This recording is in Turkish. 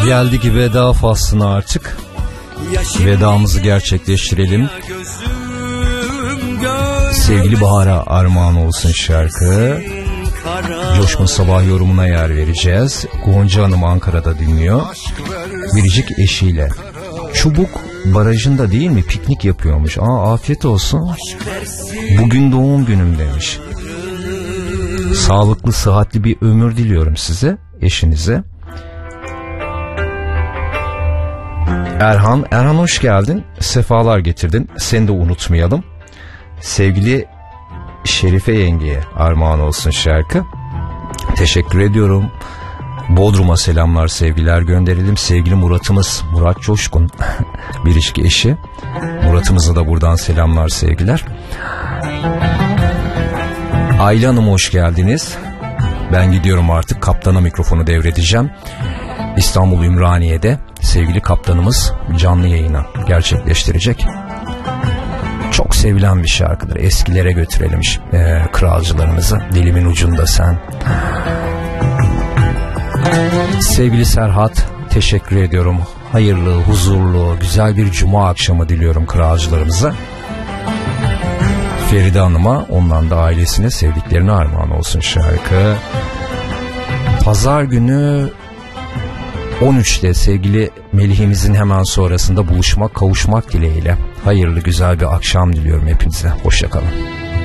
Geldik veda faslına artık. Vedamızı gerçekleştirelim. Sevgili Bahar'a armağan olsun şarkı. Coşkun Sabah yorumuna yer vereceğiz. Gonca Hanım Ankara'da dinliyor. Biricik eşiyle. Çubuk Barajı'nda değil mi piknik yapıyormuş. Afiyet olsun. Bugün doğum günüm demiş. Sağlıklı, sıhhatli bir ömür diliyorum size, eşinize. Erhan hoş geldin. Sefalar getirdin. Seni de unutmayalım. Sevgili Şerife yengeye armağan olsun şarkı. Teşekkür ediyorum. Bodrum'a selamlar, sevgiler gönderelim. Sevgili Murat'ımız, Murat Coşkun, biricik eşi. Murat'ımıza da buradan selamlar, sevgiler. Ayla Hanım hoş geldiniz. Ben gidiyorum artık, kaptana mikrofonu devredeceğim. İstanbul Ümraniye'de sevgili kaptanımız canlı yayını gerçekleştirecek. Çok sevilen bir şarkıdır. Eskilere götürelim kralcılarımızı. Dilimin ucunda sen. Sevgili Serhat, teşekkür ediyorum. Hayırlı, huzurlu, güzel bir cuma akşamı diliyorum kralcılarımıza. Feride Hanım'a, ondan da ailesine, sevdiklerine armağan olsun şarkı. Pazar günü 13'te sevgili Melih'imizin hemen sonrasında buluşmak, kavuşmak dileğiyle. Hayırlı, güzel bir akşam diliyorum hepinize. Hoşça kalın.